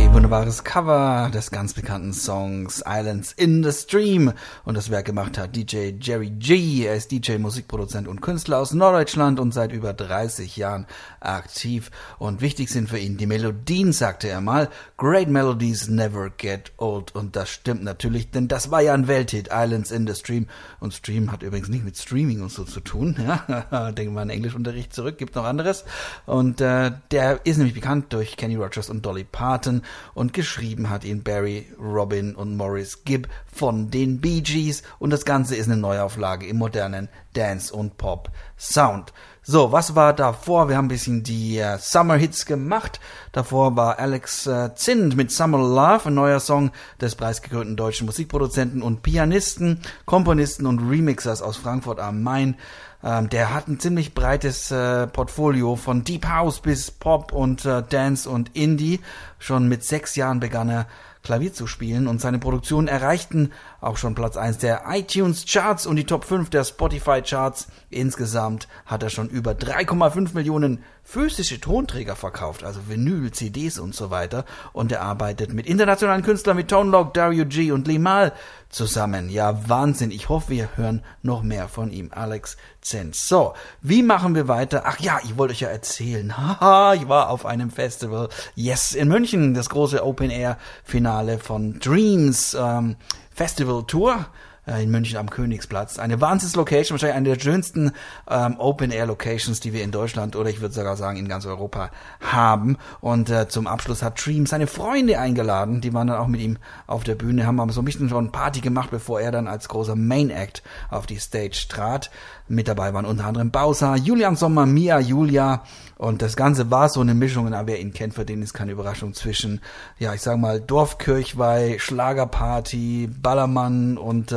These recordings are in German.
Wunderbares Cover des ganz bekannten Songs Islands in the Stream, und das Werk gemacht hat DJ Jerry G. Er ist DJ, Musikproduzent und Künstler aus Norddeutschland und seit über 30 Jahren aktiv, und wichtig sind für ihn die Melodien, sagte er mal. Great melodies never get old, und das stimmt natürlich, denn das war ja ein Welthit, Islands in the Stream, und Stream hat übrigens nicht mit Streaming und so zu tun, ja? Denken wir an Englischunterricht zurück, gibt noch anderes, und der ist nämlich bekannt durch Kenny Rogers und Dolly Parton, und geschrieben hat ihn Barry, Robin und Maurice Gibb von den Bee Gees, und das Ganze ist eine Neuauflage im modernen Dance- und Pop-Sound. So, was war davor? Wir haben ein bisschen die Summer-Hits gemacht. Davor war Alex Zint mit Summer Love, ein neuer Song des preisgekrönten deutschen Musikproduzenten und Pianisten, Komponisten und Remixers aus Frankfurt am Main. Der hat ein ziemlich breites Portfolio von Deep House bis Pop und Dance und Indie. Schon mit 6 Jahren begann er Klavier zu spielen, und seine Produktionen erreichten auch schon Platz 1 der iTunes Charts und die Top 5 der Spotify Charts. Insgesamt hat er schon über 3,5 Millionen physische Tonträger verkauft, also Vinyl, CDs und so weiter, und er arbeitet mit internationalen Künstlern wie Tone Loc, Dario G und Limahl zusammen. Ja, Wahnsinn. Ich hoffe, wir hören noch mehr von ihm. Alex Zint. So, wie machen wir weiter? Ach ja, ich wollte euch ja erzählen. Haha, ich war auf einem Festival. Yes, in München, das große Open-Air-Finale von Dreams Festival Tour in München am Königsplatz. Eine Wahnsinns-Location, wahrscheinlich eine der schönsten Open-Air-Locations, die wir in Deutschland oder ich würde sogar sagen in ganz Europa haben. Und zum Abschluss hat Dream seine Freunde eingeladen. Die waren dann auch mit ihm auf der Bühne, haben aber so ein bisschen schon Party gemacht, bevor er dann als großer Main-Act auf die Stage trat. Mit dabei waren unter anderem Bowser, Julian Sommer, Mia Julia, und das Ganze war so eine Mischung, aber wer ihn kennt, für den ist keine Überraschung, zwischen, ja, ich sag mal, Dorfkirchweih, Schlagerparty, Ballermann und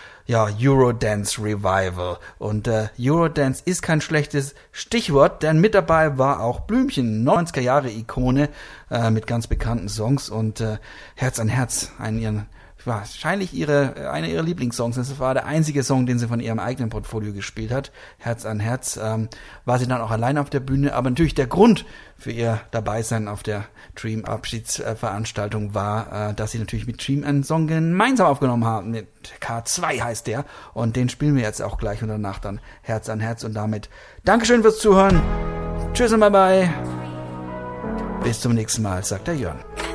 Eurodance Revival. Und Eurodance ist kein schlechtes Stichwort, denn mit dabei war auch Blümchen, 90er Jahre Ikone mit ganz bekannten Songs, und Herz an Herz, wahrscheinlich einer ihrer Lieblingssongs. Das war der einzige Song, den sie von ihrem eigenen Portfolio gespielt hat. Herz an Herz. War sie dann auch allein auf der Bühne. Aber natürlich der Grund für ihr Dabeisein auf der Dream Abschiedsveranstaltung war, dass sie natürlich mit Dream einen Song gemeinsam aufgenommen haben. Mit K2 heißt der. Und den spielen wir jetzt auch gleich, und danach dann Herz an Herz. Und damit Dankeschön fürs Zuhören. Tschüss und bye bye. Bis zum nächsten Mal, sagt der Jörn.